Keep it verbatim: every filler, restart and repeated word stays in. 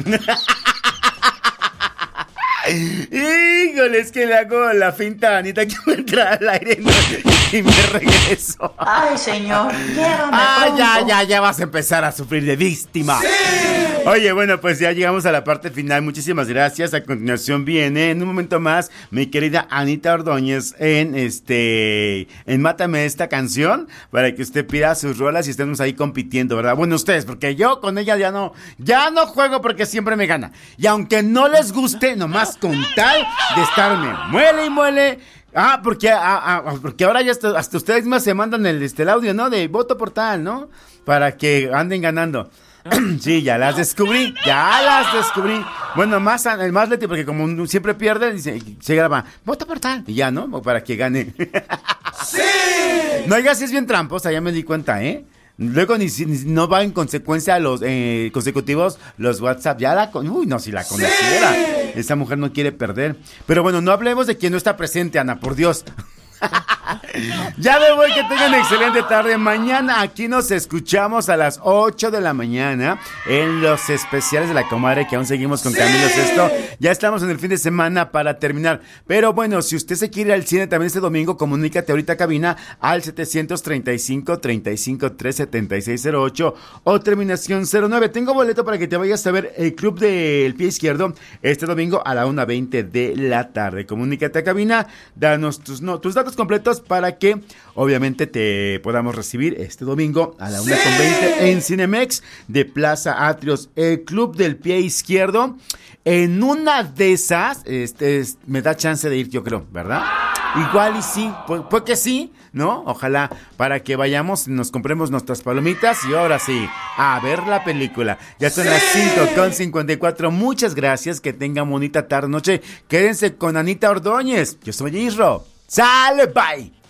Híjole, es que le hago la finta a Anita que me entra al aire y me regreso. Ay, señor, llévame Ah, pronto. ya, ya, ya vas a empezar a sufrir de víctima. ¡Sí! Oye, bueno, pues ya llegamos a la parte final. Muchísimas gracias. A continuación viene, en un momento más, mi querida Anita Ordóñez en este, en Mátame esta canción, para que usted pida sus rolas y estemos ahí compitiendo, ¿verdad? Bueno, ustedes, porque yo con ella ya no, ya no juego porque siempre me gana. Y aunque no les guste, nomás con tal de estarme muele y muele. Ah, porque, ah, ah, porque ahora ya hasta, hasta ustedes mismas se mandan el, este, el audio, ¿no? De voto por tal, ¿no? Para que anden ganando. Sí, ya las descubrí, ya las descubrí. Bueno, más, más Leti, porque como siempre pierde, dice, se graba, vota por tal, y ya, ¿no? Para que gane. ¡Sí! No, ya sí es bien tramposa, ya me di cuenta, ¿eh? Luego ni, ni no va en consecuencia a los eh, consecutivos los WhatsApp. Ya la con... Uy, no, si la conociera. ¡Sí! Esa mujer no quiere perder. Pero bueno, no hablemos de quien no está presente, Ana, por Dios. Ya me voy, que tengan excelente tarde. Mañana aquí nos escuchamos a las ocho de la mañana en los especiales de la comadre, que aún seguimos con Camilo Sesto. Ya estamos en el fin de semana para terminar. Pero bueno, si usted se quiere ir al cine también este domingo, comunícate ahorita a cabina al setecientos treinta y cinco, treinta y cinco, tres setenta y seis cero ocho o terminación cero nueve. Tengo boleto para que te vayas a ver El Club del Pie Izquierdo este domingo a la una veinte de la tarde. Comunícate a cabina, danos tus, no, tus datos completos para que obviamente te podamos recibir este domingo a la una con veinte en Cinemex de Plaza Atrios. El Club del Pie Izquierdo, en una de esas este, es, me da chance de ir, yo creo, ¿verdad? Igual y sí, pues, pues que sí, ¿no? Ojalá, para que vayamos, nos compremos nuestras palomitas y ahora sí, a ver la película. Ya son las cinco con cincuenta y cuatro. Muchas gracias, que tengan bonita tarde, noche. Quédense con Anita Ordóñez. Yo soy Isro. ¡Sale, bye!